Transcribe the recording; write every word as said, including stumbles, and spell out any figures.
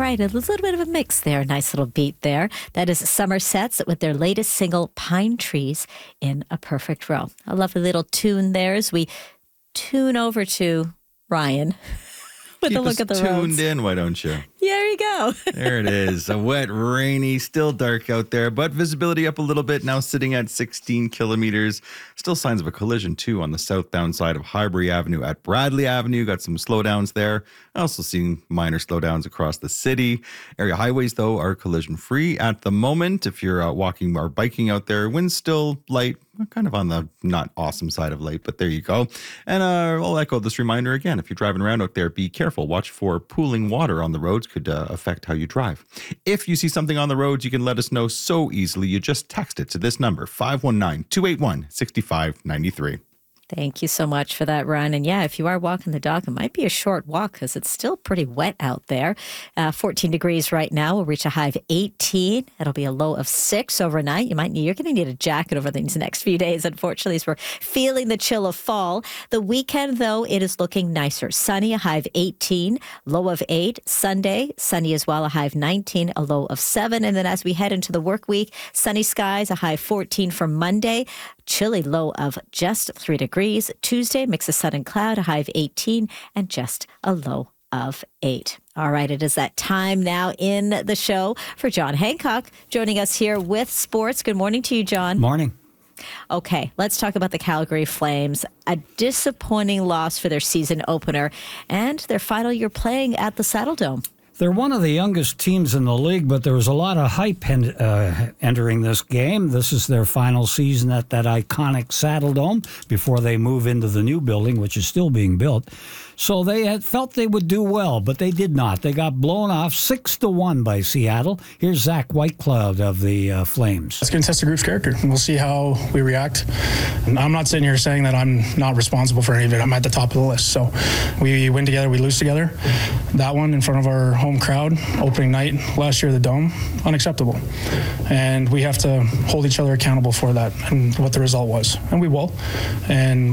right, a little bit of a mix there. Nice little beat there. That is Somersets with their latest single, Pine Trees in a Perfect Row. A lovely little tune there as we tune over to Ryan with Keep a look us at the tuned roads. in, why don't you? There you go. There it is. A wet, rainy, still dark out there, but visibility up a little bit, now sitting at sixteen kilometers. Still signs of a collision, too, on the southbound side of Highbury Avenue at Bradley Avenue. Got some slowdowns there. Also seeing minor slowdowns across the city. Area highways, though, are collision-free at the moment. If you're uh, walking or biking out there, wind's still light, kind of on the not awesome side of light, but there you go. And uh, I'll echo this reminder again. If you're driving around out there, be careful. Watch for pooling water on the roads. Could uh, affect how you drive. If you see something on the roads, you can let us know so easily. You just text it to this number, five one nine, two eight one, six five nine three. Thank you so much for that, Ryan. And yeah, if you are walking the dog, it might be a short walk because it's still pretty wet out there. Uh, fourteen degrees right now. We'll reach a high of eighteen. It'll be a low of six overnight. You might need, you're going to need a jacket over these next few days, unfortunately, as we're feeling the chill of fall. The weekend, though, it is looking nicer. Sunny, a high of eighteen, low of eight. Sunday, sunny as well, a high of nineteen, a low of seven. And then as we head into the work week, sunny skies, a high of fourteen for Monday. Chilly low of just three degrees. Tuesday, mix of sun and cloud, a high of eighteen, and just a low of eight. All right, it is that time now in the show for John Hancock joining us here with sports. Good morning to you, John. Morning. Okay, let's talk about the Calgary Flames. A disappointing loss for their season opener and their final year playing at the Saddle Dome. They're one of the youngest teams in the league, but there was a lot of hype en- uh, entering this game. This is their final season at that iconic Saddle Dome before they move into the new building, which is still being built. So they had felt they would do well, but they did not. They got blown off six to one by Seattle. Here's Zach Whitecloud of the uh, Flames. Let's get and test the group's character, and we'll see how we react. And I'm not sitting here saying that I'm not responsible for any of it. I'm at the top of the list. So we win together, we lose together. That one in front of our home crowd, opening night last year at the Dome, unacceptable. And we have to hold each other accountable for that and what the result was. And we will. And